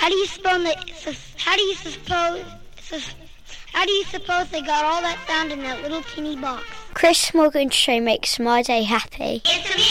How do you suppose they got all that sound in that little teeny box? Chris Morgan's show makes my day happy.